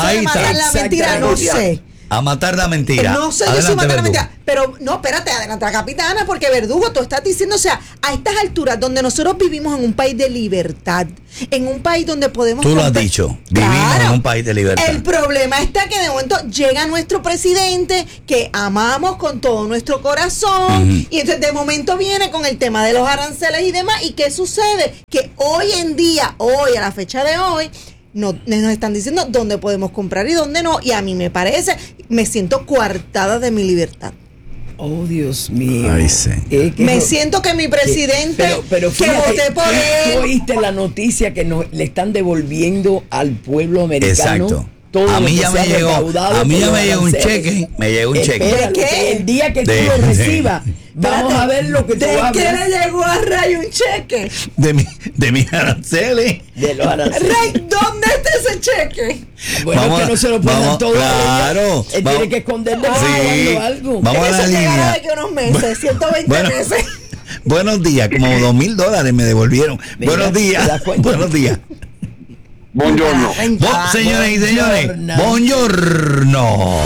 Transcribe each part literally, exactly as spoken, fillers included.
de matar la mentira, no sé. A matar la mentira. No sé yo si matar la mentira. Pero no, espérate, adelanta, capitana, porque Verdugo, tú estás diciendo, o sea, a estas alturas donde nosotros vivimos en un país de libertad, en un país donde podemos... Tú lo has dicho, vivimos claro, en un país de libertad. El problema está que de momento llega nuestro presidente, que amamos con todo nuestro corazón, uh-huh. y entonces de momento viene con el tema de los aranceles y demás, ¿y qué sucede? Que hoy en día, hoy, a la fecha de hoy... No, nos están diciendo dónde podemos comprar y dónde no, y a mí me parece, me siento coartada de mi libertad. Oh, Dios mío. Ay, sí. eh, me jo- siento que mi presidente, que, pero, pero fíjate, que voté por él. ¿Tú oíste la noticia que nos, le están devolviendo al pueblo americano? Exacto. A mí ya me llegó, a mí ya me llegó un cheque, me llegó un cheque. ¿De qué? El día que de, tú lo recibas, de, vamos a ver lo que tú vas a ver. ¿De qué le llegó a Ray un cheque? De mi, de mis aranceles. De los aranceles. Ray, ¿dónde está ese cheque? Bueno, vamos, es que no se lo pueden dar todo. Claro. Él vamos, tiene que esconderle sí, algo. Vamos a la línea. De que unos meses, ciento veinte bueno, meses. Buenos días, como dos mil dólares me devolvieron. Mira, buenos días. Buenos días. Buongiorno. Bo- señores y señores, buongiorno.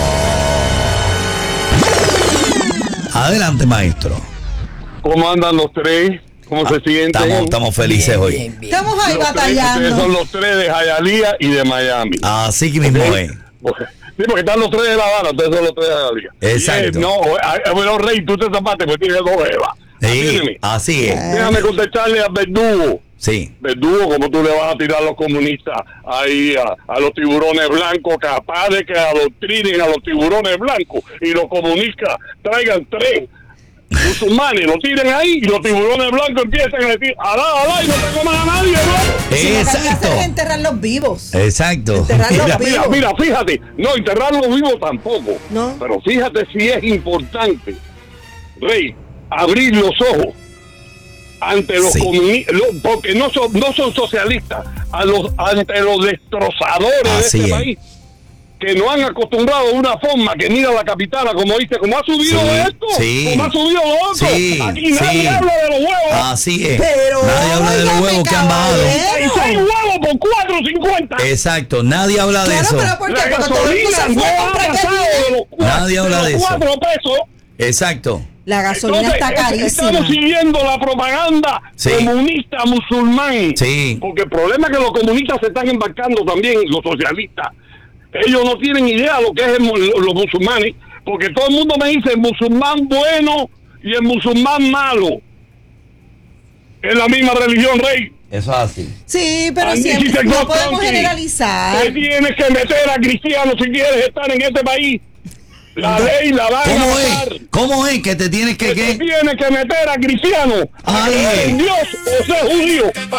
Adelante, maestro. ¿Cómo andan los tres? ¿Cómo ah, se sienten? Estamos, estamos felices bien, hoy. Bien, bien. Estamos ahí los batallando. Tres, son los tres de Hialeah y de Miami. Así que mismo ¿Okay? es. Sí, porque están los tres de La Habana, ustedes son los tres de Hialeah. Exacto. Eh, no, bueno, Rey, tú te zapaste porque tienes dos Evas. Sí, así es. Déjame contestarle a Verdugo. Sí. Verdugo, como tú le vas a tirar a los comunistas ahí a, a los tiburones blancos, capaz de que adoctrinen a los tiburones blancos y los comunistas traigan tres musulmanes, lo tiren ahí y los tiburones blancos empiezan a decir alá, alá y no te coman a nadie, ¿no? Exacto. Si enterrarlos vivos. Exacto. Enterrarlos mira, vivos. mira, mira, fíjate, no, enterrarlos vivos tampoco. No. Pero fíjate si es importante, Rey, abrir los ojos ante los sí. comunistas, porque no son no son socialistas, a los ante los destrozadores Así de este es. país, que nos han acostumbrado a una forma que mira la capitana, como dice, como ha subido sí, esto, sí, como ha subido lo otro, sí, aquí nadie sí. habla de los huevos. Así es. Pero nadie habla de los huevos que han bajado. Y seis huevos por cuatro cincuenta. Exacto, nadie habla de claro, eso. Pero ¿por qué? La gasolina no ha pasado de los cuatro, nadie habla de, de los cuatro eso. pesos. Exacto. La gasolina Entonces, está carísima. Estamos siguiendo la propaganda sí. comunista musulmán. Sí. Porque el problema es que los comunistas se están embarcando también, los socialistas. Ellos no tienen idea de lo que es el, los musulmanes, porque todo el mundo me dice el musulmán bueno y el musulmán malo. Es la misma religión, Rey. Eso es así. Sí, pero Andy siempre no podemos generalizar. Te tienes que meter a cristianos si quieres estar en este país. La ley la va a ¿Cómo matar. es? ¿Cómo es que te tienes que que qué? Te tienes que meter a cristiano, a creer en Dios o ser judío, para